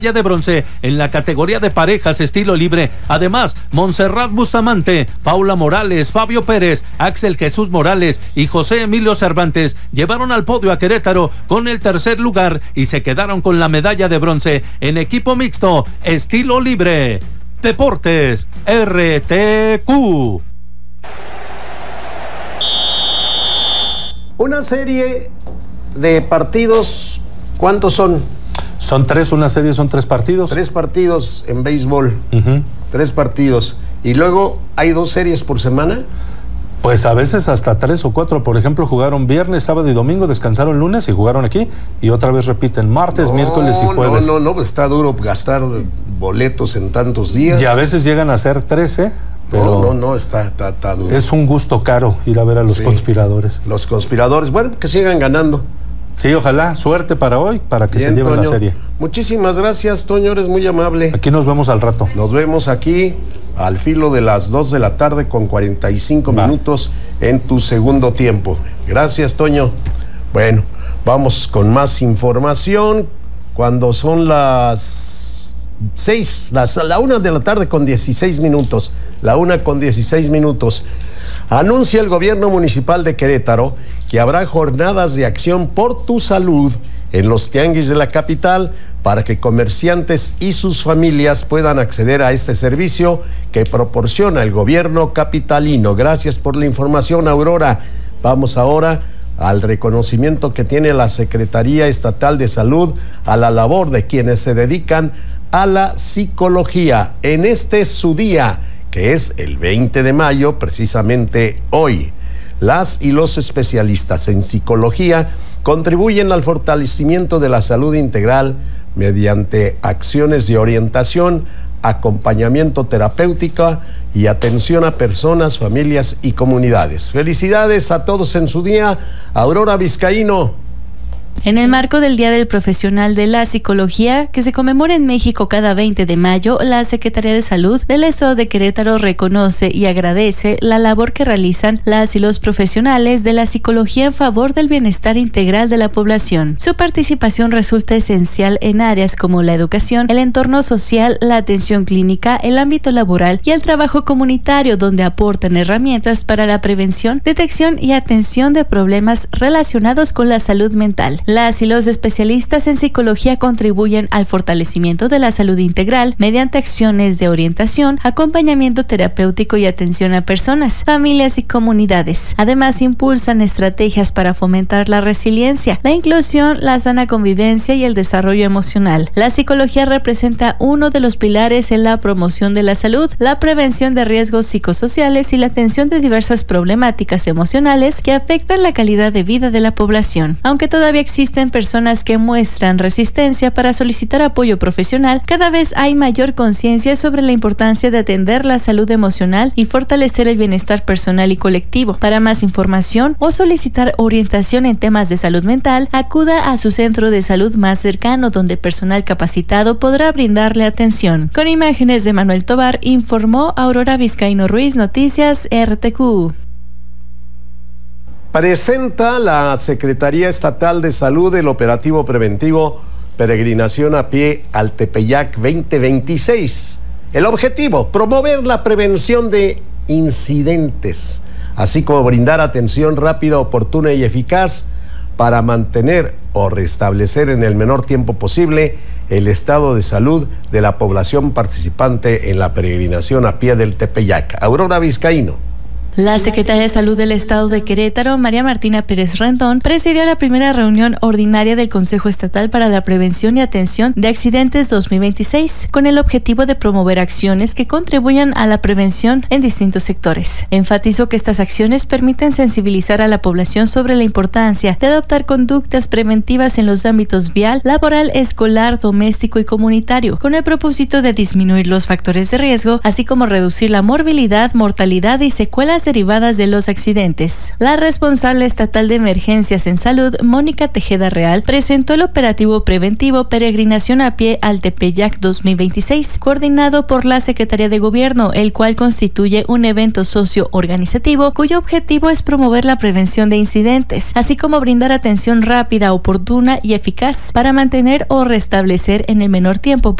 de bronce en la categoría de parejas estilo libre. Además, Montserrat Bustamante, Paula Morales, Fabio Pérez, Axel Jesús Morales y José Emilio Cervantes llevaron al podio a Querétaro con el tercer lugar y se quedaron con la medalla de bronce en equipo mixto estilo libre. Deportes RTQ. Una serie de partidos, ¿cuántos son? Son 3, una serie son 3 partidos. 3 partidos en béisbol. 3 partidos. ¿Y luego hay 2 series por semana? Pues a veces hasta 3 o 4. Por ejemplo, jugaron viernes, sábado y domingo, descansaron lunes y jugaron aquí. Y otra vez repiten martes, miércoles y jueves. No, pues está duro gastar boletos en tantos días. Y a veces llegan a ser 13. Pero no, está duro. Es un gusto caro ir a ver a los conspiradores. Los conspiradores, bueno, que sigan ganando. Sí, ojalá, suerte para hoy, para que se lleven la serie. Muchísimas gracias, Toño, eres muy amable. Aquí nos vemos al rato. Nos vemos aquí al filo de las 2 de la tarde con 45 minutos en tu segundo tiempo. Gracias, Toño. Bueno, vamos con más información cuando son las 6, la 1 de la tarde con 16 minutos. La 1 con 16 minutos. Anuncia el gobierno municipal de Querétaro que habrá jornadas de acción por tu salud en los tianguis de la capital para que comerciantes y sus familias puedan acceder a este servicio que proporciona el gobierno capitalino. Gracias por la información, Aurora. Vamos ahora al reconocimiento que tiene la Secretaría Estatal de Salud a la labor de quienes se dedican a la psicología en este su día, que es el 20 de mayo, precisamente hoy. Las y los especialistas en psicología contribuyen al fortalecimiento de la salud integral mediante acciones de orientación, acompañamiento terapéutico y atención a personas, familias y comunidades. Felicidades a todos en su día. Aurora Vizcaíno. En el marco del Día del Profesional de la Psicología, que se conmemora en México cada 20 de mayo, la Secretaría de Salud del Estado de Querétaro reconoce y agradece la labor que realizan las y los profesionales de la psicología en favor del bienestar integral de la población. Su participación resulta esencial en áreas como la educación, el entorno social, la atención clínica, el ámbito laboral y el trabajo comunitario, donde aportan herramientas para la prevención, detección y atención de problemas relacionados con la salud mental. Las y los especialistas en psicología contribuyen al fortalecimiento de la salud integral mediante acciones de orientación, acompañamiento terapéutico y atención a personas, familias y comunidades. Además, impulsan estrategias para fomentar la resiliencia, la inclusión, la sana convivencia y el desarrollo emocional. La psicología representa uno de los pilares en la promoción de la salud, la prevención de riesgos psicosociales y la atención de diversas problemáticas emocionales que afectan la calidad de vida de la población. Aunque todavía existen personas que muestran resistencia para solicitar apoyo profesional, cada vez hay mayor conciencia sobre la importancia de atender la salud emocional y fortalecer el bienestar personal y colectivo. Para más información o solicitar orientación en temas de salud mental, acuda a su centro de salud más cercano, donde personal capacitado podrá brindarle atención. Con imágenes de Manuel Tobar, informó Aurora Vizcaíno Ruiz, Noticias RTQ. Presenta la Secretaría Estatal de Salud el operativo preventivo Peregrinación a Pie al Tepeyac 2026. El objetivo, promover la prevención de incidentes, así como brindar atención rápida, oportuna y eficaz para mantener o restablecer en el menor tiempo posible el estado de salud de la población participante en la peregrinación a pie del Tepeyac. Aurora Vizcaíno. La Secretaria de Salud del Estado de Querétaro, María Martina Pérez Rendón, presidió la primera reunión ordinaria del Consejo Estatal para la Prevención y Atención de Accidentes 2026, con el objetivo de promover acciones que contribuyan a la prevención en distintos sectores. Enfatizó que estas acciones permiten sensibilizar a la población sobre la importancia de adoptar conductas preventivas en los ámbitos vial, laboral, escolar, doméstico y comunitario, con el propósito de disminuir los factores de riesgo, así como reducir la morbilidad, mortalidad y secuelas las derivadas de los accidentes. La responsable estatal de emergencias en salud, Mónica Tejeda Real, presentó el operativo preventivo Peregrinación a Pie al Tepeyac 2026, coordinado por la Secretaría de Gobierno, el cual constituye un evento socio-organizativo cuyo objetivo es promover la prevención de incidentes, así como brindar atención rápida, oportuna y eficaz para mantener o restablecer en el menor tiempo